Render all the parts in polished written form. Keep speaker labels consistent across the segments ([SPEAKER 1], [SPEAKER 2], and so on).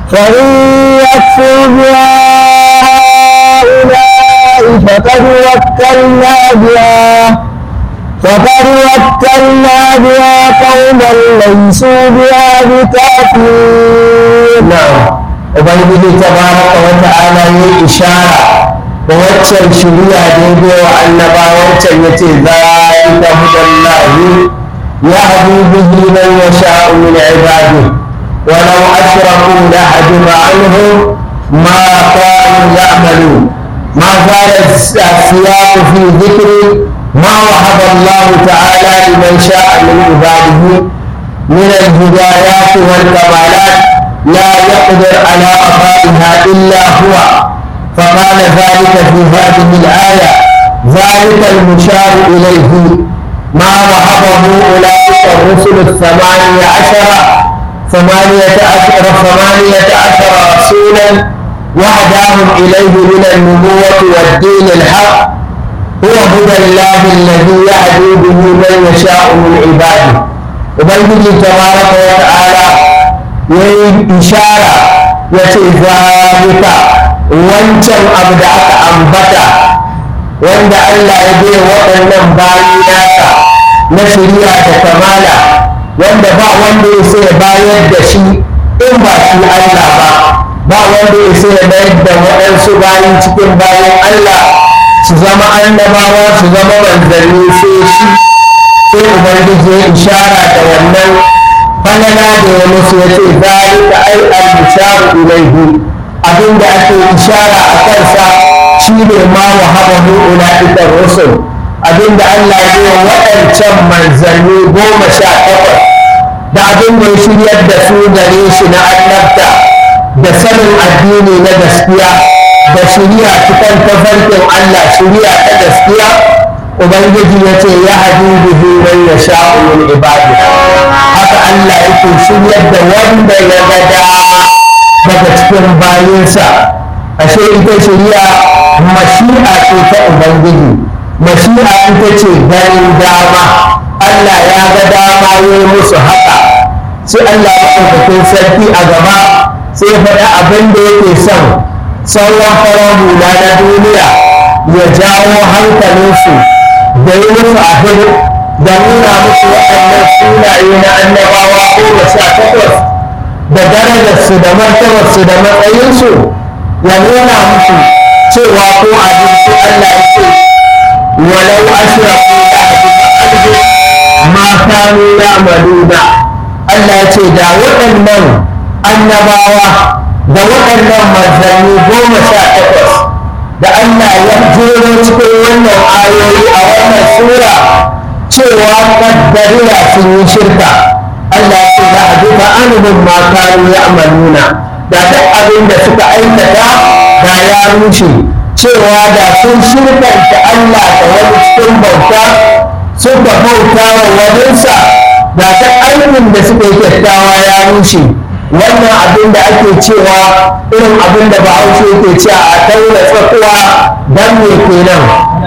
[SPEAKER 1] فإن يكفر بها هؤلاء فقد وكلنا بها قوما ليسوا بها بكافرين.
[SPEAKER 2] نعم. ubangiji tabaraka wa ta'ala yayi ishara da waccan shiriya da ya biyo annabawancan yace zalika hudallahi yahdi bihi man yasha'u min ibadihi wa law ashraku lahadima anhum ma kanu ya'malun. ما زال السياق في ذكر ما وهب الله تعالى لمن شاء من عباده من الهدايات والكمالات لا يقدر على أعطائها إلا هو، فقال ذلك في هذه الآية ذلك المشار إليه ما وهبه أولئك الرسل 18 رسولا وهداهم إليه من النبوة والدين الحق هو هدى الله الذي يهدي به من يشاء من عباده. وبنجي تبارك وتعالى إشارة ذلك wancan abu da aka ambata wanda Allah ya bai waɗannan bayi nasa na shari'a da kamala wanda ba wanda ya sai bayar da shi in ba shi Allah ba wanda ya sai mayar da waɗansu bayi cikin bayan Allah su zama annabawa su zama manzanni sai shi, sai ubangiji ya ishara da wannan falala da ya musu ya ce zalika ai al-musharu ilaihi, abinda ake ishara a kansa shine ma wahabahu ulaika rusul, abinda Allah ya yi waɗancan manzanni 18 da abinda ya shiryar da su gare shi na annabta da sanin addini na gaskiya da shiriya cikin tafarkin Allah, shiriya ta gaskiya. Ubangiji ya ce ya hadu bihi man yasha'u min ibadihi, haka Allah yake shiryar da wanda ya ga dama daga cikin bayinsa. Ashe ita shiriya mashi'a ce ta Ubangiji, mashi'a ita ce ganin dama. Allah ya ga dama ya yi musu haka, sai Allah maɗaukakin sarki a gaba sai faɗa abin da yake son sauran farar hula na duniya ya jawo hankalinsu da yi musu abin da nuna musu waɗannan sunaye na annabawa 18 da darajarsu da martabarsu da matsayinsu, ya nuna musu cewa ko abinci Allah ya ce walau ashraku ma kanu ya'maluna. Allah ya ce da waɗannan annabawa da waɗannan manzanni 18 da Allah ya jero cikin wannan ayoyi a wannan sura cewa kaddariya sun yi shirka, Allah ya ce da abuka anhum ma kanu ya'maluna, da duk abin da suka aikata da ya rushe, cewa da sun shirkanta Allah da wani cikin bauta suka bauta wa waninsa, da ta aikin da suka yi kyakkyawa ya rushe. Wannan abin da ake cewa irin abin da Bahaushe yake cewa a taura tsakuwa don me kenan,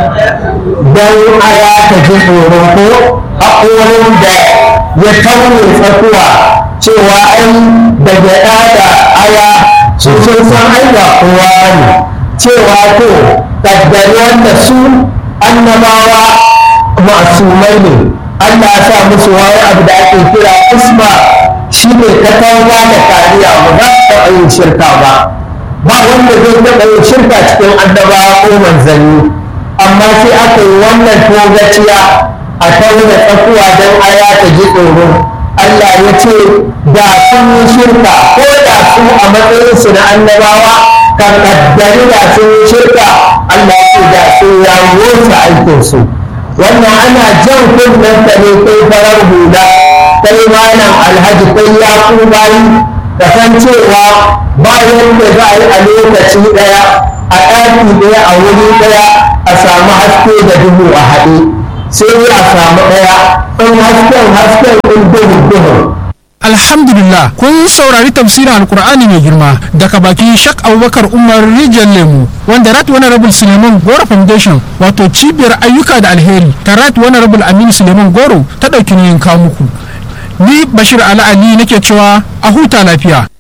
[SPEAKER 2] don aya ta ji tsoro ko haƙorin da ya taure tsakuwa, cewa ai da gyaɗa da aya su sun san ai ba kowa bane, cewa to kaddari wanda su annabawa masumai ne, Allah ya sa musu wani abu da ake kira isma, shi ne katanga da kariya, ba za su taɓa yin shirka ba wanda zai taɓa yin shirka cikin annabawa ko manzanni, amma sai aka yi wannan togaciya a tauna tsakuwa don aya ta ji tsoro. Allah ya ce da sun yi shirka ko da su a matsayinsu na annabawa kan kaddari da sun yi shirka, Allah ya ce da sun ya rusa aikinsu. Wannan ana jan kunnen ta ne kai farar hula, kai malam alhaji kai ya ku bayi da san cewa bayan da za a yi a lokaci ɗaya a ɗaki ɗaya a wuri ɗaya a samu haske da duhu a haɗe, sai a samu ɗaya in hasken in duhu.
[SPEAKER 3] Alhamdulillah, kun saurari tafsirin Alkur'ani mai girma daga bakin Shak Abubakar Umar Rijal Lemu, wanda Right Honorable Suleiman Goro Foundation, wato cibiyar ayyuka da alheri ta Right Honorable Aminu Suleiman Goro ta ɗauki nauyin kawo muku. Ni Bashir Ali nake cewa a huta lafiya.